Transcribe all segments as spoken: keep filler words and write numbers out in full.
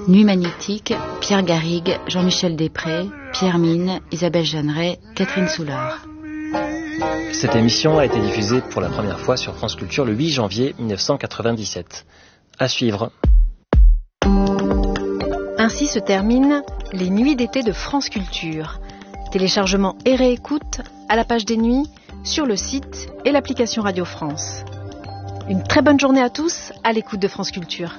Nuit magnétique, Pierre Garrigue, Jean-Michel Després, Pierre Mine, Isabelle Jeanneret, Catherine Soulard. Cette émission a été diffusée pour la première fois sur France Culture le huit janvier mille neuf cent quatre-vingt-dix-sept. À suivre. Ainsi se terminent les nuits d'été de France Culture. Téléchargement et réécoute à la page des nuits, sur le site et l'application Radio France. Une très bonne journée à tous à l'écoute de France Culture.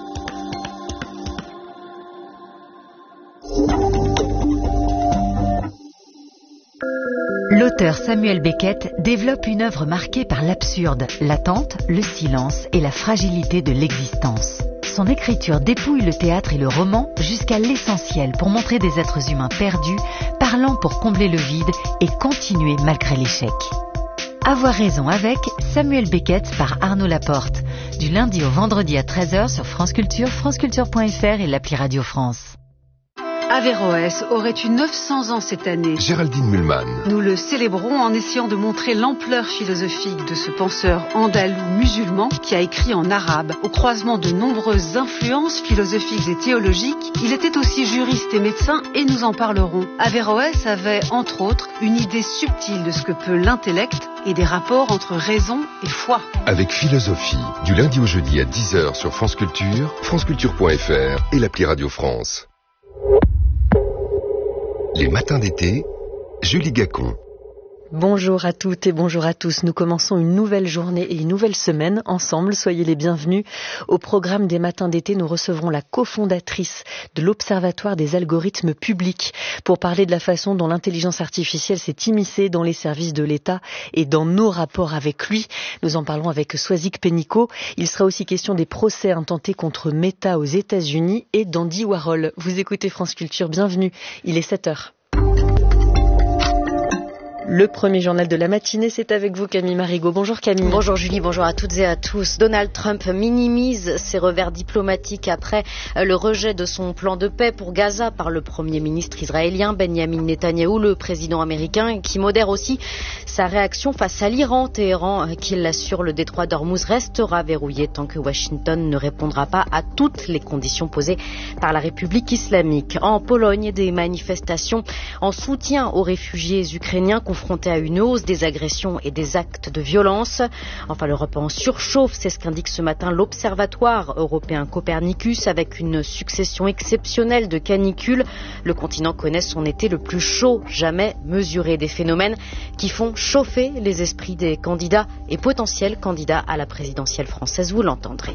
L'auteur Samuel Beckett développe une œuvre marquée par l'absurde, l'attente, le silence et la fragilité de l'existence. Son écriture dépouille le théâtre et le roman jusqu'à l'essentiel pour montrer des êtres humains perdus, parlant pour combler le vide et continuer malgré l'échec. Avoir raison avec Samuel Beckett par Arnaud Laporte. Du lundi au vendredi à treize heures sur France Culture, franceculture point f r et l'appli Radio France. Averroès aurait eu neuf cents ans cette année. Géraldine Mühlmann. Nous le célébrons en essayant de montrer l'ampleur philosophique de ce penseur andalou musulman qui a écrit en arabe. Au croisement de nombreuses influences philosophiques et théologiques, il était aussi juriste et médecin et nous en parlerons. Averroès avait, entre autres, une idée subtile de ce que peut l'intellect et des rapports entre raison et foi. Avec Philosophie, du lundi au jeudi à dix heures sur France Culture, franceculture point f r et l'appli Radio France. Les matins d'été, Julie Gacon. Bonjour à toutes et bonjour à tous. Nous commençons une nouvelle journée et une nouvelle semaine ensemble. Soyez les bienvenus. Au programme des matins d'été, nous recevrons la cofondatrice de l'Observatoire des algorithmes publics pour parler de la façon dont l'intelligence artificielle s'est immiscée dans les services de l'État et dans nos rapports avec lui. Nous en parlons avec Soisic Pénicaud. Il sera aussi question des procès intentés contre Meta aux États-Unis et d'Andy Warhol. Vous écoutez France Culture, bienvenue. Il est sept heures. Le premier journal de la matinée, c'est avec vous Camille Marigot. Bonjour Camille. Bonjour Julie, bonjour à toutes et à tous. Donald Trump minimise ses revers diplomatiques après le rejet de son plan de paix pour Gaza par le premier ministre israélien Benjamin Netanyahou, le président américain, qui modère aussi sa réaction face à l'Iran. Téhéran, qui l'assure, le détroit d'Ormuz restera verrouillé tant que Washington ne répondra pas à toutes les conditions posées par la République islamique. En Pologne, des manifestations en soutien aux réfugiés ukrainiens confrontés à une hausse des agressions et des actes de violence. Enfin, l'Europe en surchauffe, c'est ce qu'indique ce matin l'Observatoire européen Copernicus, avec une succession exceptionnelle de canicules. Le continent connaît son été le plus chaud jamais mesuré, des phénomènes qui font chauffer les esprits des candidats et potentiels candidats à la présidentielle française, vous l'entendrez.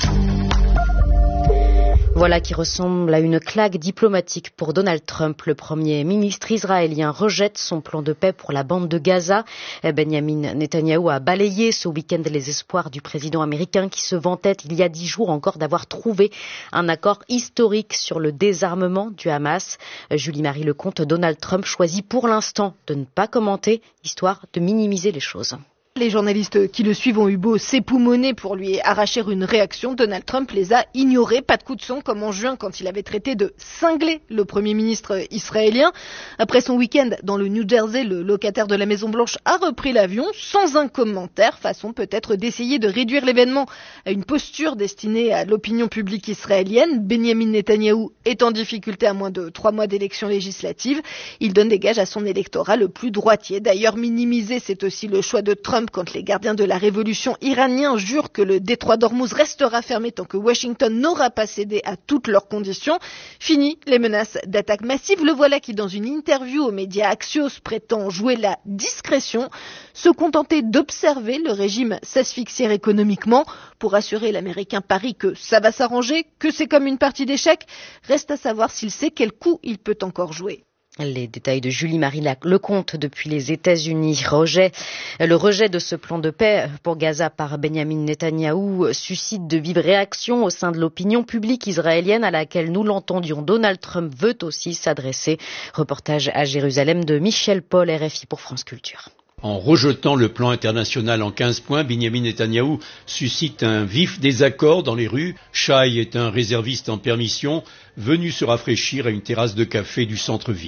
Voilà qui ressemble à une claque diplomatique pour Donald Trump. Le premier ministre israélien rejette son plan de paix pour la bande de Gaza. Benjamin Netanyahou a balayé ce week-end les espoirs du président américain qui se vantait il y a dix jours encore d'avoir trouvé un accord historique sur le désarmement du Hamas. Julie-Marie Lecomte, Donald Trump choisit pour l'instant de ne pas commenter, histoire de minimiser les choses. Les journalistes qui le suivent ont eu beau s'époumoner pour lui arracher une réaction. Donald Trump les a ignorés, pas de coup de son, comme en juin quand il avait traité de cingler le Premier ministre israélien. Après son week-end dans le New Jersey, le locataire de la Maison-Blanche a repris l'avion sans un commentaire, façon peut-être d'essayer de réduire l'événement à une posture destinée à l'opinion publique israélienne. Benjamin Netanyahou est en difficulté à moins de trois mois d'élections législatives. Il donne des gages à son électorat le plus droitier. D'ailleurs, minimiser, c'est aussi le choix de Trump quand les gardiens de la révolution iraniens jurent que le détroit d'Ormuz restera fermé tant que Washington n'aura pas cédé à toutes leurs conditions. Fini les menaces d'attaque massive. Le voilà qui, dans une interview aux médias Axios, prétend jouer la discrétion, se contenter d'observer le régime s'asphyxier économiquement pour assurer l'Américain Paris que ça va s'arranger, que c'est comme une partie d'échecs. Reste à savoir s'il sait quel coup il peut encore jouer. Les détails de Julie-Marie Lecomte depuis les États-Unis. Rejet, le rejet de ce plan de paix pour Gaza par Benjamin Netanyahou suscite de vives réactions au sein de l'opinion publique israélienne à laquelle, nous l'entendions, Donald Trump veut aussi s'adresser. Reportage à Jérusalem de Michel Paul, R F I pour France Culture. En rejetant le plan international en quinze points, Benjamin Netanyahou suscite un vif désaccord dans les rues. Shai est un réserviste en permission venu se rafraîchir à une terrasse de café du centre-ville.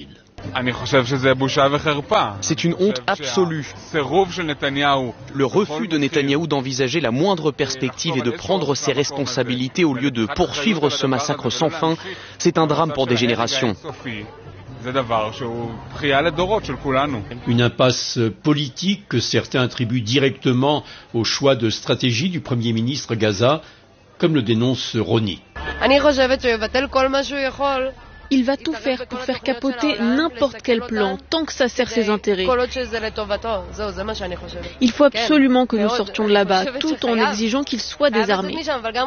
C'est une honte absolue. Le refus de Netanyahou d'envisager la moindre perspective et de prendre ses responsabilités au lieu de poursuivre ce massacre sans fin, c'est un drame pour des générations. Une impasse politique que certains attribuent directement au choix de stratégie du Premier ministre Gaza, comme le dénonce Roni. Il va tout faire pour faire capoter n'importe quel plan, tant que ça sert ses intérêts. Il faut absolument que nous sortions de là-bas, tout en exigeant qu'il soit désarmé.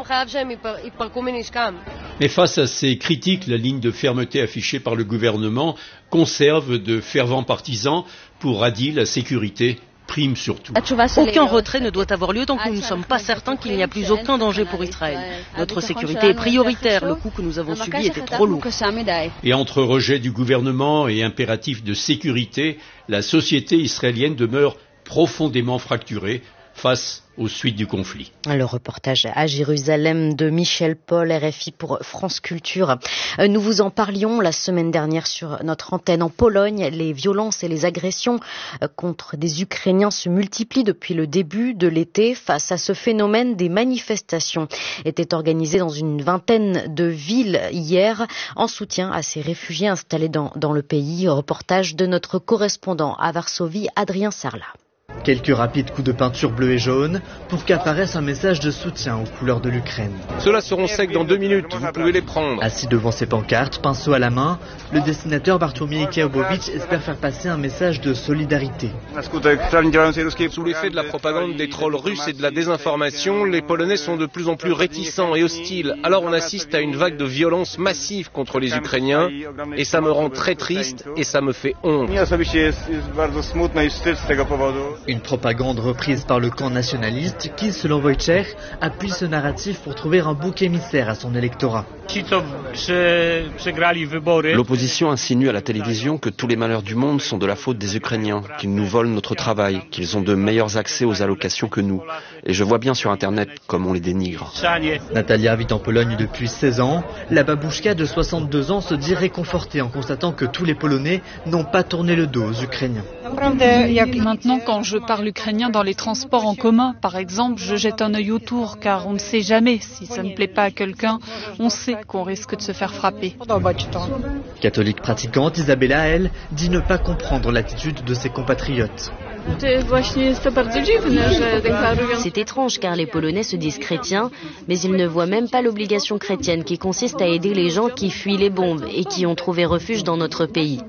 Mais face à ces critiques, la ligne de fermeté affichée par le gouvernement conserve de fervents partisans. Pour Hadi, la sécurité prime surtout. Aucun retrait ne doit avoir lieu tant que nous ne sommes pas certains qu'il n'y a plus aucun danger pour Israël. Notre sécurité est prioritaire, le coup que nous avons subi était trop lourd. Et entre rejet du gouvernement et impératif de sécurité, la société israélienne demeure profondément fracturée face aux suites du conflit. Le reportage à Jérusalem de Michel Paul, R F I pour France Culture. Nous vous en parlions la semaine dernière sur notre antenne. En Pologne, les violences et les agressions contre des Ukrainiens se multiplient depuis le début de l'été. Face à ce phénomène, des manifestations étaient organisées dans une vingtaine de villes hier en soutien à ces réfugiés installés dans, dans le pays. Reportage de notre correspondant à Varsovie, Adrien Sarlat. Quelques rapides coups de peinture bleue et jaune pour qu'apparaisse un message de soutien aux couleurs de l'Ukraine. Ceux-là seront secs dans deux minutes, vous pouvez les prendre. Assis devant ses pancartes, pinceau à la main, le dessinateur Bartłomiej Kiałbowicz espère faire passer un message de solidarité. Sous l'effet de la propagande des trolls russes et de la désinformation, les Polonais sont de plus en plus réticents et hostiles. Alors on assiste à une vague de violence massive contre les Ukrainiens et ça me rend très triste et ça me fait honte. Une propagande reprise par le camp nationaliste qui, selon Wojciech, appuie ce narratif pour trouver un bouc émissaire à son électorat. L'opposition insinue à la télévision que tous les malheurs du monde sont de la faute des Ukrainiens, qu'ils nous volent notre travail, qu'ils ont de meilleurs accès aux allocations que nous. Et je vois bien sur Internet comme on les dénigre. Natalia vit en Pologne depuis seize ans. La babouchka de soixante-deux ans se dit réconfortée en constatant que tous les Polonais n'ont pas tourné le dos aux Ukrainiens. Maintenant, quand je parle ukrainien dans les transports en commun, par exemple, je jette un œil autour, car on ne sait jamais. Si ça ne plaît pas à quelqu'un, on sait qu'on risque de se faire frapper. Catholique pratiquante, Isabella, elle, dit ne pas comprendre l'attitude de ses compatriotes. C'est étrange car les Polonais se disent chrétiens, mais ils ne voient même pas l'obligation chrétienne qui consiste à aider les gens qui fuient les bombes et qui ont trouvé refuge dans notre pays.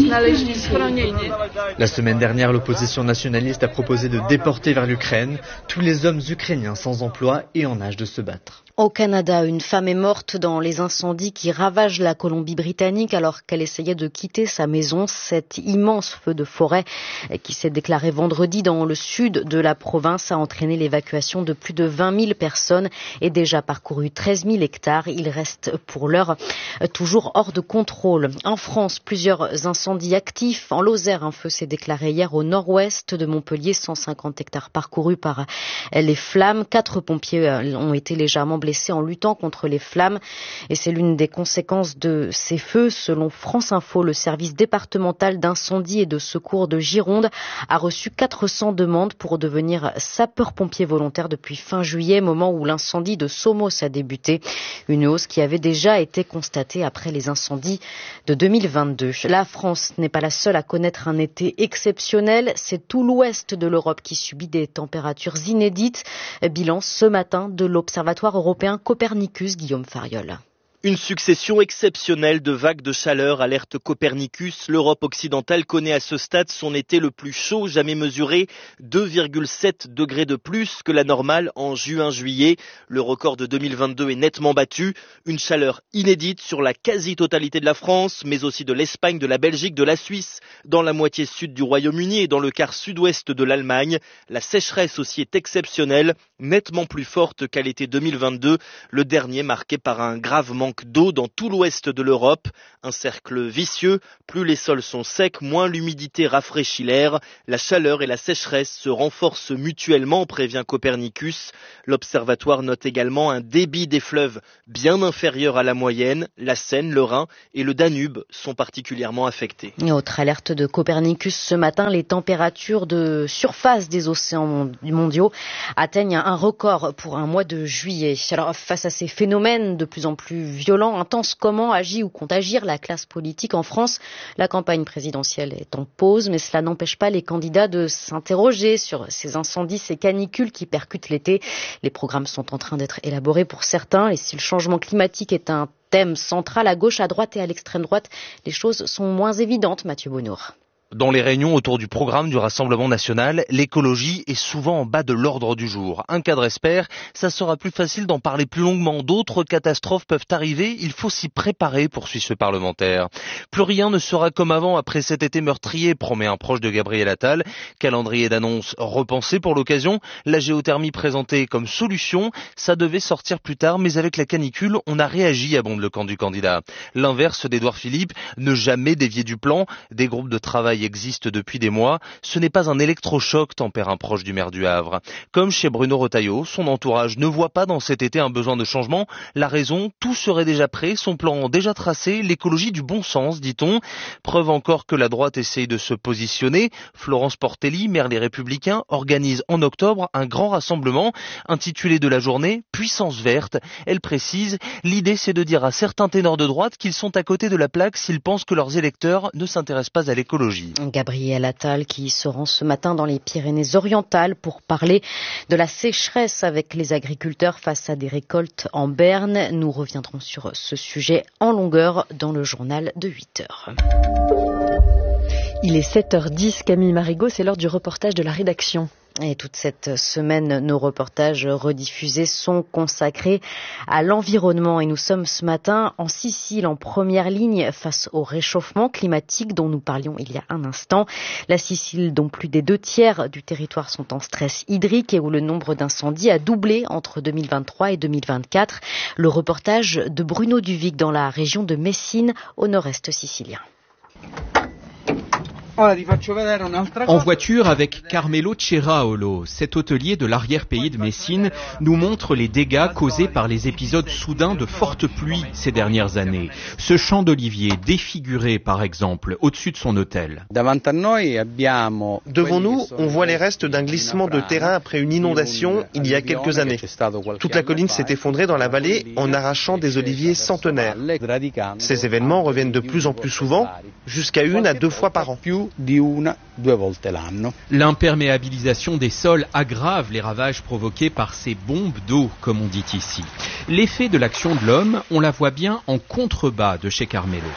La semaine dernière, l'opposition nationaliste a proposé de déporter vers l'Ukraine tous les hommes ukrainiens sans emploi et en âge de se battre. Au Canada, une femme est morte dans les incendies qui ravagent la Colombie-Britannique alors qu'elle essayait de quitter sa maison. Cet immense feu de forêt qui s'est déclaré vendredi dans le sud de la province a entraîné l'évacuation de plus de vingt mille personnes et déjà parcouru treize mille hectares. Il reste pour l'heure toujours hors de contrôle. En France, plusieurs incendies actifs. En Lozère, un feu s'est déclaré hier au nord-ouest de Montpellier, cent cinquante hectares parcourus par les flammes. Quatre pompiers ont été légèrement blessés en luttant contre les flammes et c'est l'une des conséquences de ces feux. Selon France Info, le service départemental d'incendie et de secours de Gironde a reçu quatre cents demandes pour devenir sapeur-pompier volontaire depuis fin juillet, moment où l'incendie de Somos a débuté. Une hausse qui avait déjà été constatée après les incendies de deux mille vingt-deux. La France n'est pas la seule à connaître un été exceptionnel. C'est tout l'ouest de l'Europe qui subit des températures inédites. Bilan ce matin de l'Observatoire européen Copernicus, Guillaume Fariol. Une succession exceptionnelle de vagues de chaleur, alerte Copernicus. L'Europe occidentale connaît à ce stade son été le plus chaud jamais mesuré, deux virgule sept degrés de plus que la normale en juin-juillet. Le record de deux mille vingt-deux est nettement battu. Une chaleur inédite sur la quasi-totalité de la France, mais aussi de l'Espagne, de la Belgique, de la Suisse, dans la moitié sud du Royaume-Uni et dans le quart sud-ouest de l'Allemagne. La sécheresse aussi est exceptionnelle, nettement plus forte qu'à l'été deux mille vingt-deux, le dernier marqué par un grave manque manque d'eau dans tout l'ouest de l'Europe. Un cercle vicieux, plus les sols sont secs, moins l'humidité rafraîchit l'air. La chaleur et la sécheresse se renforcent mutuellement, prévient Copernicus. L'observatoire note également un débit des fleuves bien inférieur à la moyenne. La Seine, le Rhin et le Danube sont particulièrement affectés. Et autre alerte de Copernicus ce matin, les températures de surface des océans mondiaux atteignent un record pour un mois de juillet. Alors, face à ces phénomènes de plus en plus violents, intenses, comment agit ou compte agir la classe politique en France? La campagne présidentielle est en pause, mais cela n'empêche pas les candidats de s'interroger sur ces incendies, ces canicules qui percutent l'été. Les programmes sont en train d'être élaborés pour certains, et si le changement climatique est un thème central à gauche, à droite et à l'extrême droite, les choses sont moins évidentes, Mathieu Bonnour. Dans les réunions autour du programme du Rassemblement national, l'écologie est souvent en bas de l'ordre du jour. Un cadre espère, ça sera plus facile d'en parler plus longuement. D'autres catastrophes peuvent arriver, il faut s'y préparer, poursuit ce parlementaire. Plus rien ne sera comme avant après cet été meurtrier, promet un proche de Gabriel Attal. Calendrier d'annonces repensé pour l'occasion, la géothermie présentée comme solution, ça devait sortir plus tard, mais avec la canicule, on a réagi, abonde le camp du candidat. L'inverse d'Édouard Philippe, ne jamais dévier du plan, des groupes de travail existe depuis des mois. Ce n'est pas un électrochoc, tempère un proche du maire du Havre. Comme chez Bruno Retailleau, son entourage ne voit pas dans cet été un besoin de changement. La raison, tout serait déjà prêt, son plan déjà tracé, l'écologie du bon sens, dit-on. Preuve encore que la droite essaye de se positionner. Florence Portelli, maire des Républicains, organise en octobre un grand rassemblement intitulé de la journée « Puissance verte ». Elle précise, l'idée c'est de dire à certains ténors de droite qu'ils sont à côté de la plaque s'ils pensent que leurs électeurs ne s'intéressent pas à l'écologie. Gabriel Attal qui se rend ce matin dans les Pyrénées-Orientales pour parler de la sécheresse avec les agriculteurs face à des récoltes en berne. Nous reviendrons sur ce sujet en longueur dans le journal de huit heures. Il est sept heures dix, Camille Marigot, c'est l'heure du reportage de la rédaction. Et toute cette semaine, nos reportages rediffusés sont consacrés à l'environnement. Et nous sommes ce matin en Sicile, en première ligne face au réchauffement climatique dont nous parlions il y a un instant. La Sicile, dont plus des deux tiers du territoire sont en stress hydrique et où le nombre d'incendies a doublé entre deux mille vingt-trois et deux mille vingt-quatre. Le reportage de Bruno Duvic dans la région de Messine, au nord-est sicilien. En voiture avec Carmelo Ceraolo, cet hôtelier de l'arrière-pays de Messine nous montre les dégâts causés par les épisodes soudains de fortes pluies ces dernières années. Ce champ d'olivier défiguré par exemple au-dessus de son hôtel. Devant nous, on voit les restes d'un glissement de terrain après une inondation il y a quelques années. Toute la colline s'est effondrée dans la vallée en arrachant des oliviers centenaires. Ces événements reviennent de plus en plus souvent, jusqu'à une à deux fois par an. L'imperméabilisation des sols aggrave les ravages provoqués par ces bombes d'eau, comme on dit ici. L'effet de l'action de l'homme, on la voit bien en contrebas de chez Carmelo.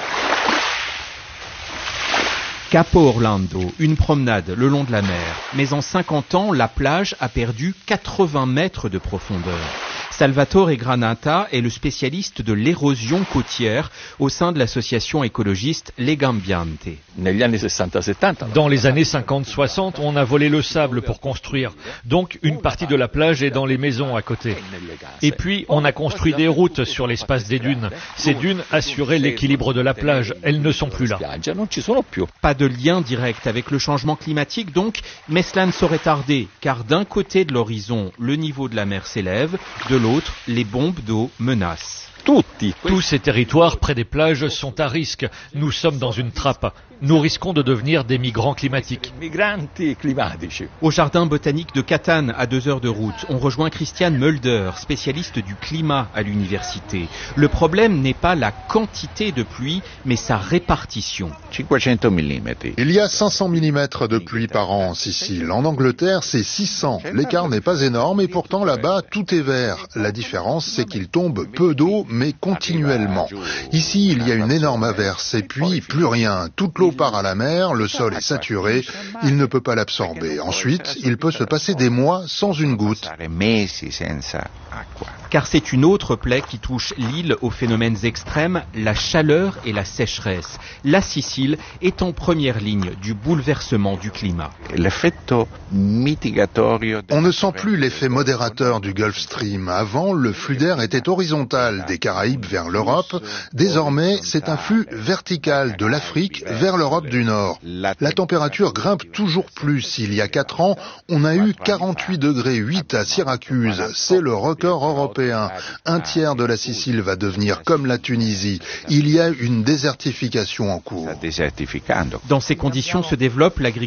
Capo Orlando, une promenade le long de la mer. Mais en cinquante ans, la plage a perdu quatre-vingts mètres de profondeur. Salvatore Granata est le spécialiste de l'érosion côtière au sein de l'association écologiste Legambiente. Dans les années cinquante soixante, on a volé le sable pour construire. Donc une partie de la plage est dans les maisons à côté. Et puis on a construit des routes sur l'espace des dunes. Ces dunes assuraient l'équilibre de la plage. Elles ne sont plus là. Pas de lien direct avec le changement climatique donc, mais cela ne saurait tarder, car d'un côté de l'horizon, le niveau de la mer s'élève, de l'autre, les bombes d'eau menacent. Tous ces territoires près des plages sont à risque. Nous sommes dans une trappe. Nous risquons de devenir des migrants climatiques. Au jardin botanique de Catane, à deux heures de route, on rejoint Christian Mulder, spécialiste du climat à l'université. Le problème n'est pas la quantité de pluie, mais sa répartition. Il y a cinq cents millimètres de pluie par an en Sicile. En Angleterre, c'est six cents. L'écart n'est pas énorme et pourtant là-bas, tout est vert. La différence, c'est qu'il tombe peu d'eau, mais continuellement. Ici, il y a une énorme averse et puis plus rien. Toute l'eau part à la mer, le sol est saturé, il ne peut pas l'absorber. Ensuite, il peut se passer des mois sans une goutte. car c'est une autre plaie qui touche l'île aux phénomènes extrêmes, la chaleur et la sécheresse. La Sicile est en première ligne du bouleversement du climat. On ne sent plus l'effet modérateur du Gulf Stream. Avant, le flux d'air était horizontal des Caraïbes vers l'Europe. Désormais, c'est un flux vertical de l'Afrique vers l'Europe du Nord. La température grimpe toujours plus. Il y a quatre ans, on a eu quarante-huit degrés huit à Syracuse. C'est le record européen. Un tiers de la Sicile va devenir comme la Tunisie. Il y a une désertification en cours. Dans ces conditions se développe l'agriculture